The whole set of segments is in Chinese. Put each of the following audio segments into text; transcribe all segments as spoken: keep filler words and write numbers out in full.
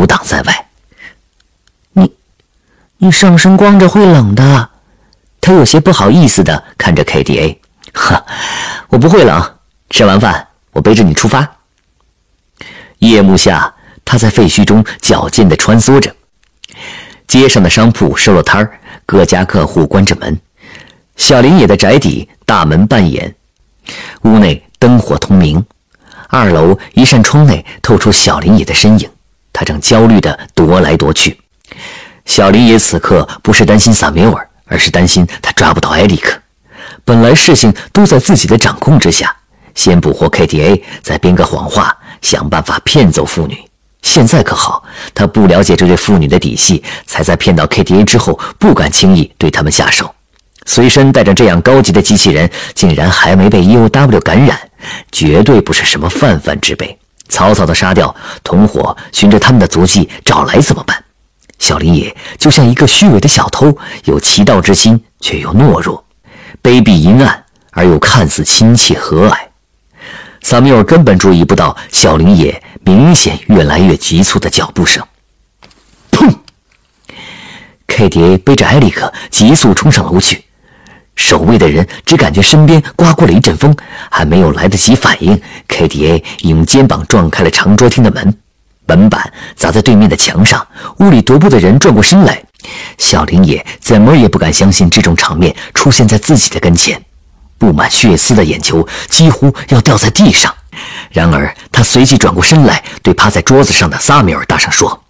挡在外。你你上身光着会冷的。他有些不好意思地看着 K D A。 哈，我不会冷，吃完饭我背着你出发。夜幕下，他在废墟中矫健地穿梭着。街上的商铺收了摊儿，各家各户关着门。小林野的宅邸大门半掩，屋内灯火通明。二楼一扇窗内透出小林野的身影，他正焦虑地踱来踱去。小林野此刻不是担心萨缪尔，而是担心他抓不到埃里克。本来事情都在自己的掌控之下，先捕获 K D A， 再编个谎话，想办法骗走妇女。现在可好，他不了解这对妇女的底细，才在骗到 K D A 之后不敢轻易对他们下手。随身带着这样高级的机器人，竟然还没被 E O W 感染，绝对不是什么泛泛之辈。草草的杀掉，同伙循着他们的足迹找来怎么办？小林野就像一个虚伪的小偷，有奇盗之心，却又懦弱，卑鄙阴暗，而又看似亲切和蔼。萨缪尔根本注意不到小林野明显越来越急促的脚步声。砰 ！K D A 背着埃里克急速冲上楼去。守卫的人只感觉身边刮过了一阵风，还没有来得及反应， K D A 已用肩膀撞开了长桌厅的门，门板砸在对面的墙上，屋里踱步的人转过身来。小林野怎么也不敢相信这种场面出现在自己的跟前，布满血丝的眼球几乎要掉在地上。然而他随即转过身来，对趴在桌子上的萨缪尔大声说：“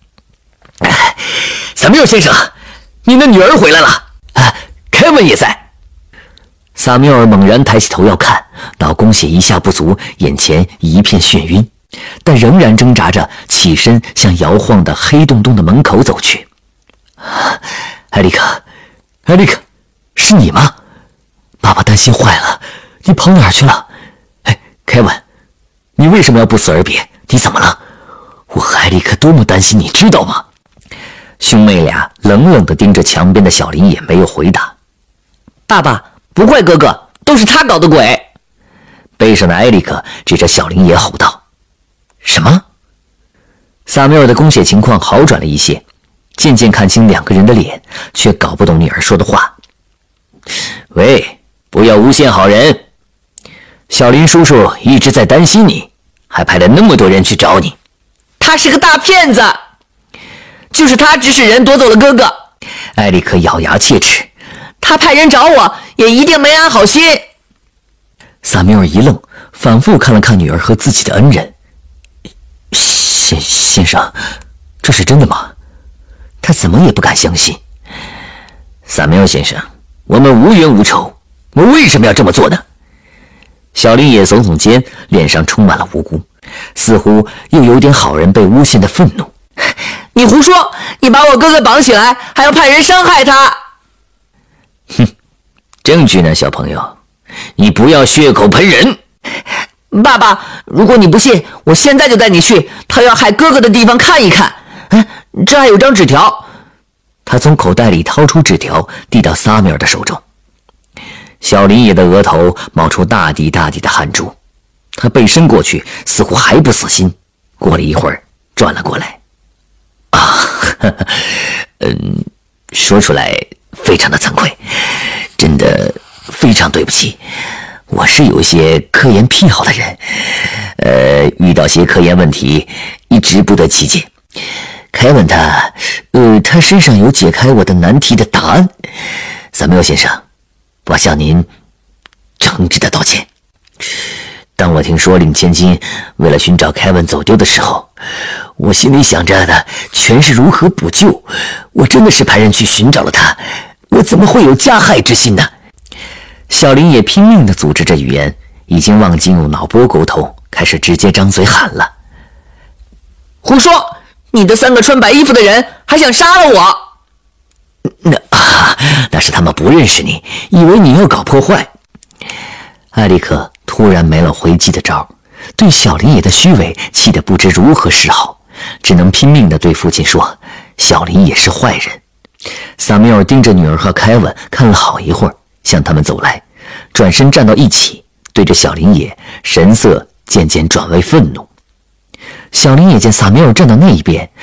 萨缪尔先生，你的女儿回来了，啊，凯文也在。”萨缪尔猛然抬起头要看，脑供血一下不足，眼前一片眩晕，但仍然挣扎着起身向摇晃的黑洞洞的门口走去。埃里克，埃里克，是你吗？爸爸担心坏了，你跑哪儿去了？哎，凯文，你为什么要不辞而别？你怎么了？我和埃里克多么担心，你知道吗？兄妹俩冷冷地盯着墙边的小林野，没有回答。爸爸，不怪哥哥，都是他搞的鬼。背上的埃里克指着小林野吼道：“什么？”萨缪尔的供血情况好转了一些，渐渐看清两个人的脸，却搞不懂女儿说的话。喂，不要诬陷好人。小林叔叔一直在担心你，还派了那么多人去找你。 他是个大骗子，就是他指使人夺走了哥哥。 埃里克咬牙切齿， 他派人找我，也一定没安好心。 萨缪尔一愣，反复看了看女儿和自己的恩人。先先生，这是真的吗？他怎么也不敢相信。萨缪尔先生，我们无冤无仇，我为什么要这么做呢？小林野耸耸肩，脸上充满了无辜，似乎又有点好人被诬陷的愤怒。 你胡说！你把我哥哥绑起来，还要派人伤害他。 哼，证据呢，小朋友？你不要血口喷人。 爸爸，如果你不信，我现在就带你去他要害哥哥的地方看一看。嗯，这还有张纸条。 他从口袋里掏出纸条，递到萨米尔的手中。小林野的额头冒出大滴大滴的汗珠，他背身过去，似乎还不死心。过了一会儿，转了过来。啊，呵呵，嗯，说出来非常的惭愧，真的非常对不起。我是有一些科研癖好的人，呃，遇到些科研问题一直不得其解。凯文他，呃，他身上有解开我的难题的答案。萨缪尔先生，我向您诚挚的道歉。当我听说领千金为了寻找凯文走丢的时候，我心里想着的全是如何补救。我真的是派人去寻找了他，我怎么会有加害之心呢？小林也拼命地组织着语言，已经忘记用脑波沟通，开始直接张嘴喊了： 胡说！你的三个穿白衣服的人还想杀了我。 那啊，那是他们不认识你，以为你要搞破坏。艾利克突然没了回击的招，对小林野的虚伪气得不知如何是好，只能拼命地对父亲说小林野是坏人。萨缪尔盯着女儿和凯文看了好一会儿，向他们走来，转身站到一起，对着小林野，神色渐渐转为愤怒。小林野见萨缪尔站到那一边，